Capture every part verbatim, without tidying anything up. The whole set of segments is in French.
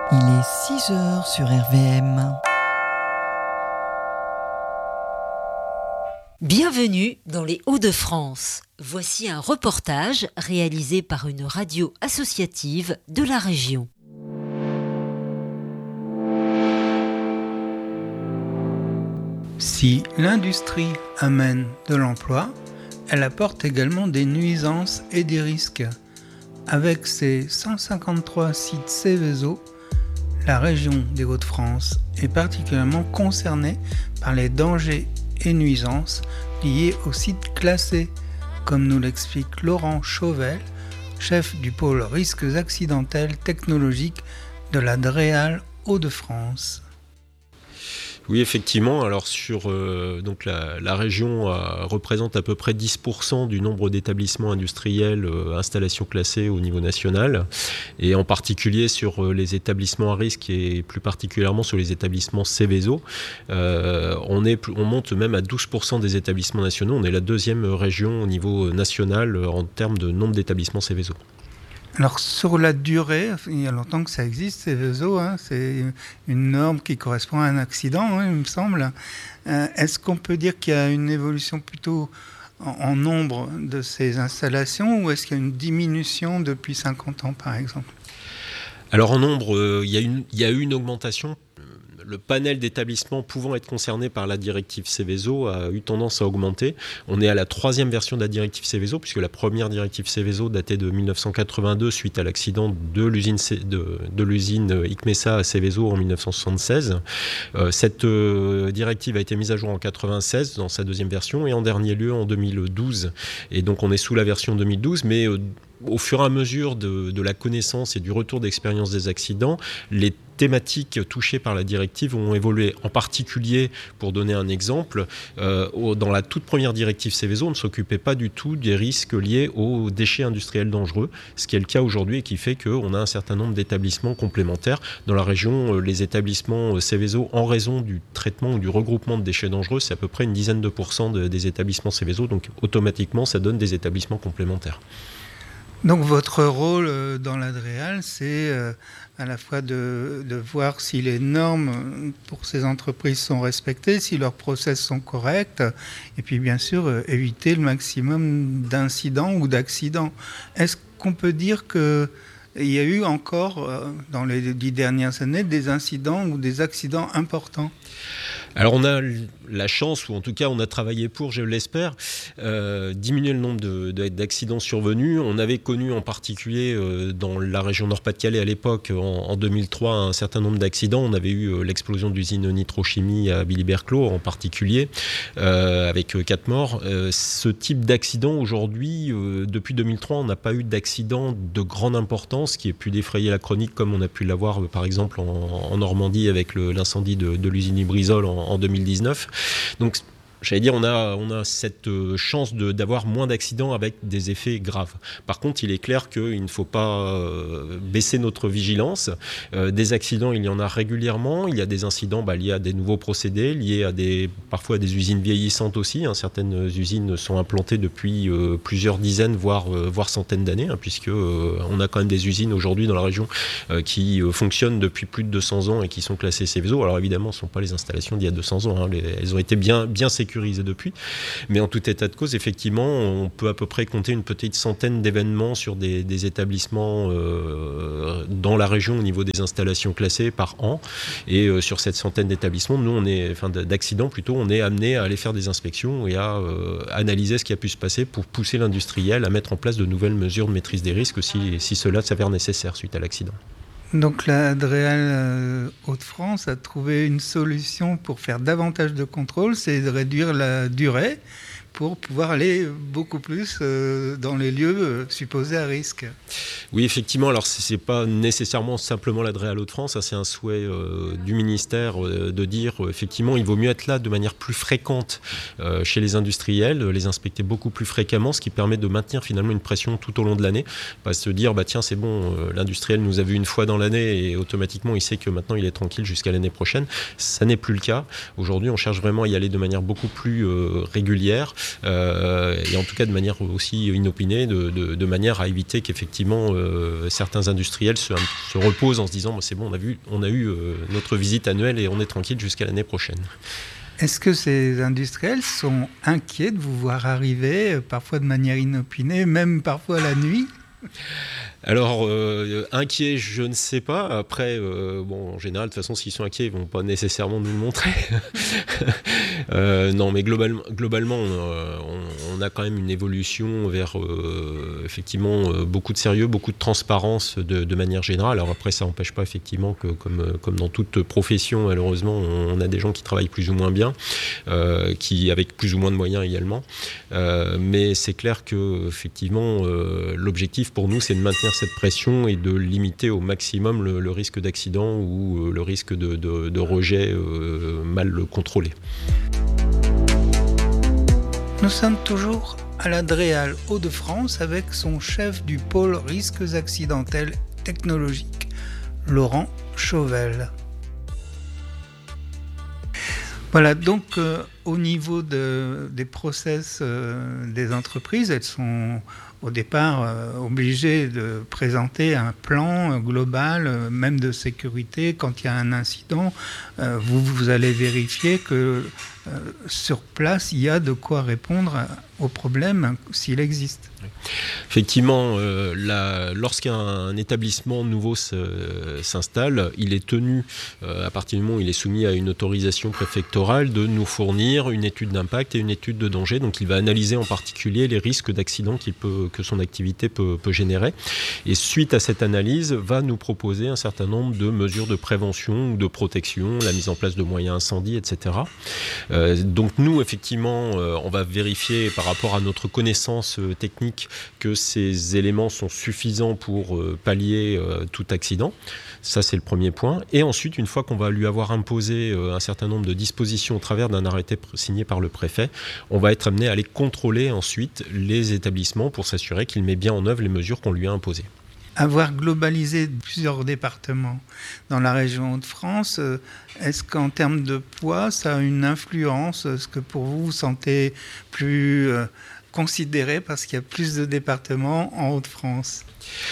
Il est six heures sur R V M. Bienvenue dans les Hauts-de-France. Voici un reportage réalisé par une radio associative de la région. Si l'industrie amène de l'emploi, elle apporte également des nuisances et des risques. Avec ses cent cinquante-trois sites Seveso, la région des Hauts-de-France est particulièrement concernée par les dangers et nuisances liées aux sites classés, comme nous l'explique Laurent Chauvel, chef du pôle risques accidentels technologiques de la DREAL Hauts-de-France. Oui, effectivement. Alors sur euh, donc la, la région euh, représente à peu près dix pour cent du nombre d'établissements industriels euh, installations classées au niveau national, et en particulier sur euh, les établissements à risque et plus particulièrement sur les établissements Seveso. Euh, on est on monte même à douze pour cent des établissements nationaux. On est la deuxième région au niveau national euh, en termes de nombre d'établissements Seveso. Alors sur la durée, il y a longtemps que ça existe, Seveso, hein, c'est une norme qui correspond à un accident, hein, il me semble. Euh, est-ce qu'on peut dire qu'il y a une évolution plutôt en, en nombre de ces installations, ou est-ce qu'il y a une diminution depuis cinquante ans par exemple ? Alors en nombre, euh, il y a une, il y a eu une augmentation. Le panel d'établissements pouvant être concernés par la directive Seveso a eu tendance à augmenter. On est à la troisième version de la directive Seveso, puisque la première directive Seveso datait de dix-neuf cent quatre-vingt-deux suite à l'accident de l'usine, de, de l'usine Icmesa à Seveso en dix-neuf cent soixante-seize. Euh, cette euh, directive a été mise à jour en quatre-vingt-seize dans sa deuxième version, et en dernier lieu en deux mille douze. Et donc on est sous la version deux mille douze, mais euh, au fur et à mesure de, de la connaissance et du retour d'expérience des accidents, les thématiques touchées par la directive ont évolué. En particulier, pour donner un exemple, euh, dans la toute première directive Seveso, on ne s'occupait pas du tout des risques liés aux déchets industriels dangereux, ce qui est le cas aujourd'hui et qui fait qu'on a un certain nombre d'établissements complémentaires. Dans la région, les établissements Seveso, en raison du traitement ou du regroupement de déchets dangereux, c'est à peu près une dizaine de pourcents de, des établissements Seveso, donc automatiquement, ça donne des établissements complémentaires. Donc votre rôle dans la DREAL, c'est à la fois de, de voir si les normes pour ces entreprises sont respectées, si leurs process sont corrects, et puis bien sûr éviter le maximum d'incidents ou d'accidents. Est-ce qu'on peut dire qu'il y a eu encore, dans les dix dernières années, des incidents ou des accidents importants ? Alors on a la chance, ou en tout cas on a travaillé pour, je l'espère, euh, diminuer le nombre de, de, d'accidents survenus. On avait connu en particulier euh, dans la région Nord-Pas-de-Calais à l'époque, en, en deux mille trois, un certain nombre d'accidents. On avait eu euh, l'explosion de l'usine Nitrochimie à Billy-Berclos en particulier, euh, avec euh, quatre morts. Euh, ce type d'accident aujourd'hui, euh, depuis deux mille trois, on n'a pas eu d'accident de grande importance qui ait pu défrayer la chronique comme on a pu l'avoir euh, par exemple en, en Normandie avec le, l'incendie de, de l'usine Lubrizol en, en deux mille dix-neuf. Donc, j'allais dire, on a, on a cette chance de, d'avoir moins d'accidents avec des effets graves. Par contre, il est clair qu'il ne faut pas euh, baisser notre vigilance. Euh, des accidents, il y en a régulièrement. Il y a des incidents bah, liés à des nouveaux procédés, liés à des, parfois à des usines vieillissantes aussi. Hein. Certaines usines sont implantées depuis euh, plusieurs dizaines, voire, euh, voire centaines d'années, hein, puisque euh, on a quand même des usines aujourd'hui dans la région euh, qui euh, fonctionnent depuis plus de deux cents ans et qui sont classées Seveso. Alors évidemment, ce ne sont pas les installations d'il y a deux cents ans. Hein. Les, elles ont été bien, bien sécurisées depuis, mais en tout état de cause, effectivement, on peut à peu près compter une petite centaine d'événements sur des, des établissements euh, dans la région au niveau des installations classées par an, et euh, sur cette centaine d'établissements, nous, on est, enfin d'accidents plutôt, on est amené à aller faire des inspections et à euh, analyser ce qui a pu se passer pour pousser l'industriel à mettre en place de nouvelles mesures de maîtrise des risques si, si cela s'avère nécessaire suite à l'accident. Donc la DREAL euh, Hauts-de-France a trouvé une solution pour faire davantage de contrôles, c'est de réduire la durée pour pouvoir aller beaucoup plus euh, dans les lieux euh, supposés à risque. Oui, effectivement. Alors, ce n'est pas nécessairement simplement la DREAL Hauts-de-France. Hein, c'est un souhait euh, du ministère euh, de dire, euh, effectivement, il vaut mieux être là de manière plus fréquente euh, chez les industriels, les inspecter beaucoup plus fréquemment, ce qui permet de maintenir finalement une pression tout au long de l'année. Pas se dire, bah, tiens, c'est bon, euh, l'industriel nous a vu une fois dans l'année et automatiquement, il sait que maintenant, il est tranquille jusqu'à l'année prochaine. Ça n'est plus le cas. Aujourd'hui, on cherche vraiment à y aller de manière beaucoup plus euh, régulière. euh, et en tout cas de manière aussi inopinée, de, de, de manière à éviter qu'effectivement euh, certains industriels se, se reposent en se disant bah, c'est bon, on a, vu, on a eu euh, notre visite annuelle et on est tranquille jusqu'à l'année prochaine. Est-ce que ces industriels sont inquiets de vous voir arriver, parfois de manière inopinée, même parfois la nuit ? Alors, euh, inquiets, je ne sais pas. Après, euh, bon, en général, de toute façon, s'ils sont inquiets, ils ne vont pas nécessairement nous le montrer. euh, non, mais globalement, globalement on, on a quand même une évolution vers, euh, effectivement, euh, beaucoup de sérieux, beaucoup de transparence de, de manière générale. Alors après, ça n'empêche pas, effectivement, que comme, comme dans toute profession, malheureusement, on a des gens qui travaillent plus ou moins bien, euh, qui, avec plus ou moins de moyens également. Euh, mais c'est clair que, effectivement, euh, l'objectif pour nous, c'est de maintenir cette pression et de limiter au maximum le, le risque d'accident ou euh, le risque de, de, de rejet euh, mal contrôlé. Nous sommes toujours à la Dréal Hauts-de-France avec son chef du pôle risques accidentels technologiques, Laurent Chauvel. Voilà, donc euh, au niveau de, des process euh, des entreprises, elles sont au départ euh, obligées de présenter un plan global, euh, même de sécurité. Quand il y a un incident, euh, vous, vous allez vérifier que euh, sur place, il y a de quoi répondre au problème s'il existe. Effectivement, euh, la, lorsqu'un établissement nouveau se, s'installe, il est tenu, euh, à partir du moment où il est soumis à une autorisation préfectorale, de nous fournir une étude d'impact et une étude de danger. Donc il va analyser en particulier les risques d'accident qu'il peut, que son activité peut, peut générer. Et suite à cette analyse, va nous proposer un certain nombre de mesures de prévention ou de protection, la mise en place de moyens incendie, et cetera. Euh, donc nous, effectivement, euh, on va vérifier par rapport à notre connaissance euh, technique que ces éléments sont suffisants pour euh, pallier euh, tout accident. Ça, c'est le premier point. Et ensuite, une fois qu'on va lui avoir imposé euh, un certain nombre de dispositions au travers d'un arrêté signé par le préfet, on va être amené à aller contrôler ensuite les établissements pour s'assurer qu'il met bien en œuvre les mesures qu'on lui a imposées. Avoir globalisé plusieurs départements dans la région de France, est-ce qu'en termes de poids, ça a une influence ? Est-ce que pour vous, vous sentez plus euh, considéré parce qu'il y a plus de départements en Hauts-de-France ?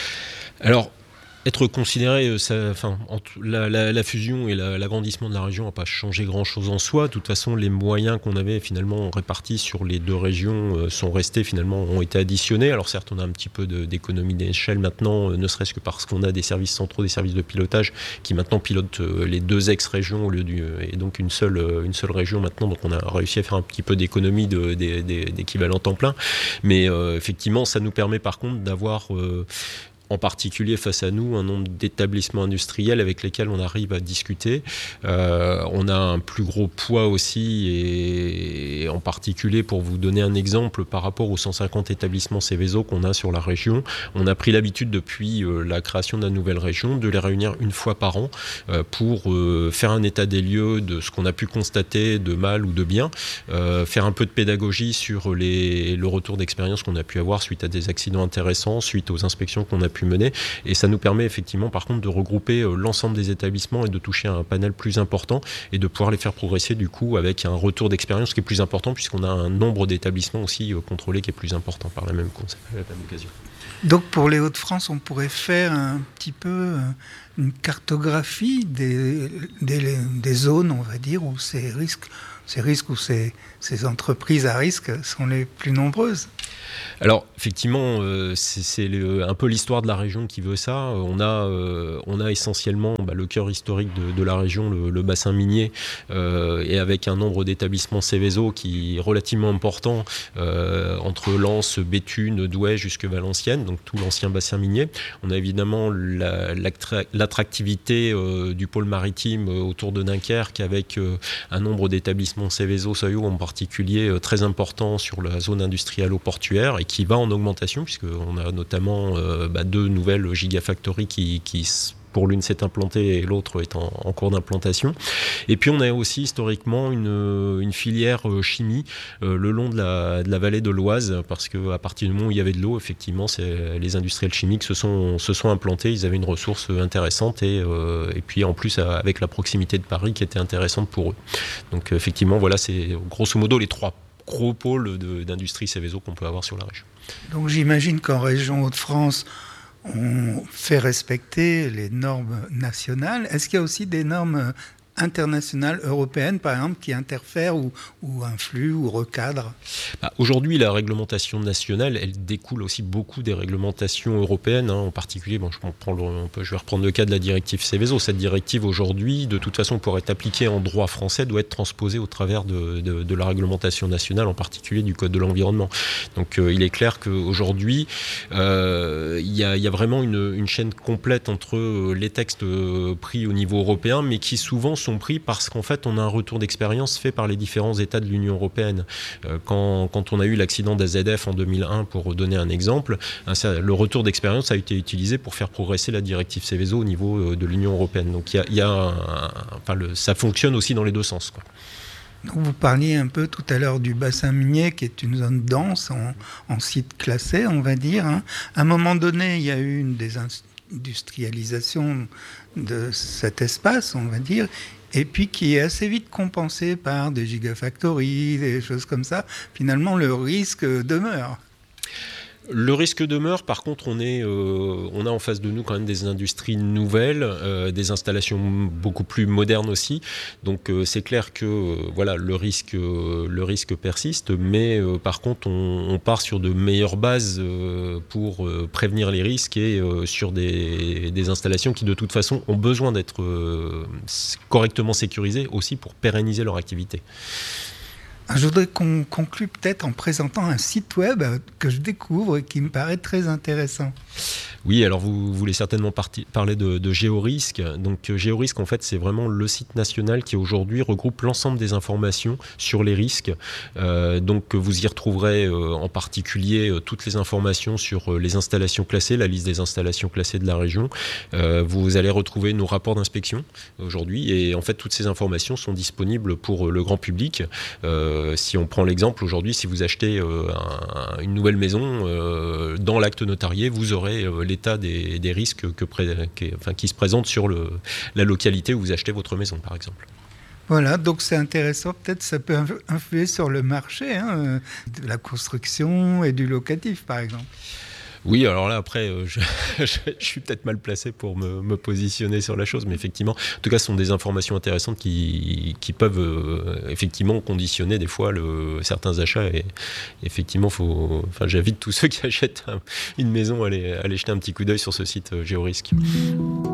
Alors, être considéré, ça, enfin, la, la, la fusion et la, l'agrandissement de la région n'a pas changé grand-chose en soi. De toute façon, les moyens qu'on avait finalement répartis sur les deux régions euh, sont restés, finalement, ont été additionnés. Alors certes, on a un petit peu de, d'économie d'échelle maintenant, euh, ne serait-ce que parce qu'on a des services centraux, des services de pilotage qui maintenant pilotent euh, les deux ex-régions au lieu du, et donc une seule, euh, une seule région maintenant. Donc on a réussi à faire un petit peu d'économie de, de, de, d'équivalent temps plein. Mais euh, effectivement, ça nous permet par contre d'avoir... Euh, en particulier face à nous, un nombre d'établissements industriels avec lesquels on arrive à discuter. Euh, on a un plus gros poids aussi, et, et en particulier, pour vous donner un exemple, par rapport aux cent cinquante établissements Seveso qu'on a sur la région, on a pris l'habitude depuis euh, la création de la nouvelle région de les réunir une fois par an euh, pour euh, faire un état des lieux de ce qu'on a pu constater de mal ou de bien, euh, faire un peu de pédagogie sur les, le retour d'expérience qu'on a pu avoir suite à des accidents intéressants, suite aux inspections qu'on a pu mener, et ça nous permet effectivement par contre de regrouper euh, l'ensemble des établissements et de toucher un panel plus important et de pouvoir les faire progresser du coup avec un retour d'expérience qui est plus important puisqu'on a un nombre d'établissements aussi euh, contrôlés qui est plus important par la même, la même occasion. Donc pour les Hauts-de-France, on pourrait faire un petit peu euh, une cartographie des, des, des zones, on va dire, où ces risques, ces risques où ces, ces entreprises à risque sont les plus nombreuses. Alors effectivement, euh, c'est, c'est le, un peu l'histoire de la région qui veut ça. On a, euh, on a essentiellement bah, le cœur historique de, de la région, le, le bassin minier, euh, et avec un nombre d'établissements Seveso qui est relativement important euh, entre Lens, Béthune, Douai jusque Valenciennes, donc tout l'ancien bassin minier. On a évidemment la, l'attractivité euh, du pôle maritime euh, autour de Dunkerque avec euh, un nombre d'établissements Seveso, Soyo en particulier euh, très important sur la zone industrielle portuaire et qui va en augmentation puisqu'on a notamment euh, bah, deux nouvelles gigafactories qui, qui pour l'une s'est implantée et l'autre est en, en cours d'implantation. Et puis on a aussi historiquement une, une filière chimie euh, le long de la, de la vallée de l'Oise parce qu'à partir du moment où il y avait de l'eau, effectivement, c'est, les industriels chimiques se sont, se sont implantés, ils avaient une ressource intéressante et, euh, et puis en plus avec la proximité de Paris qui était intéressante pour eux. Donc effectivement, voilà, c'est grosso modo les trois gros pôle de, d'industrie Seveso qu'on peut avoir sur la région. Donc j'imagine qu'en région Hauts-de-France, on fait respecter les normes nationales. Est-ce qu'il y a aussi des normes internationales, européennes, par exemple, qui interfèrent ou, ou influent ou recadrent ? Bah, aujourd'hui, la réglementation nationale, elle découle aussi beaucoup des réglementations européennes, hein, en particulier, bon, je, prends le, on peut, je vais reprendre le cas de la directive Seveso. Cette directive, aujourd'hui, de toute façon, pour être appliquée en droit français, doit être transposée au travers de, de, de la réglementation nationale, en particulier du Code de l'environnement. Donc, euh, il est clair qu'aujourd'hui, euh, il y a, il y a vraiment une, une chaîne complète entre les textes pris au niveau européen, mais qui souvent sont pris parce qu'en fait on a un retour d'expérience fait par les différents États de l'Union européenne. Euh, quand, quand on a eu l'accident d'A Z F en deux mille un, pour donner un exemple, un, le retour d'expérience a été utilisé pour faire progresser la directive Seveso au niveau de l'Union européenne. Donc il y a, il y a un, un, enfin le, ça fonctionne aussi dans les deux sens, quoi. Donc vous parliez un peu tout à l'heure du bassin minier qui est une zone dense en, en site classé, on va dire, hein. À un moment donné, il y a eu une désindustrialisation de cet espace, on va dire, et puis qui est assez vite compensée par des gigafactories, des choses comme ça. Finalement, le risque demeure. Le risque demeure, par contre, on, est, euh, on a en face de nous quand même des industries nouvelles, euh, des installations beaucoup plus modernes aussi. Donc euh, c'est clair que euh, voilà, le, risque, euh, le risque persiste, mais euh, par contre on, on part sur de meilleures bases euh, pour euh, prévenir les risques et euh, sur des, des installations qui de toute façon ont besoin d'être euh, correctement sécurisées aussi pour pérenniser leur activité. Je voudrais qu'on conclue peut-être en présentant un site web que je découvre et qui me paraît très intéressant. Oui, alors vous voulez certainement parti, parler de, de Géorisque. Donc Géorisque, en fait, c'est vraiment le site national qui aujourd'hui regroupe l'ensemble des informations sur les risques. Euh, donc vous y retrouverez euh, en particulier euh, toutes les informations sur euh, les installations classées, la liste des installations classées de la région. Euh, vous allez retrouver nos rapports d'inspection aujourd'hui et en fait toutes ces informations sont disponibles pour euh, le grand public. Euh, si on prend l'exemple aujourd'hui, si vous achetez euh, un, une nouvelle maison, euh, dans l'acte notarié, vous aurez euh, l'état des, des risques que pré, qui, enfin, qui se présentent sur le, la localité où vous achetez votre maison, par exemple. Voilà, donc c'est intéressant, peut-être ça peut influer sur le marché, hein, de la construction et du locatif, par exemple. Oui, alors là, après, euh, je, je, je suis peut-être mal placé pour me, me positionner sur la chose, mais effectivement, en tout cas, ce sont des informations intéressantes qui, qui peuvent euh, effectivement conditionner des fois le, certains achats. Et effectivement, faut, enfin, j'invite tous ceux qui achètent un, une maison à aller, à aller jeter un petit coup d'œil sur ce site euh, Géorisque.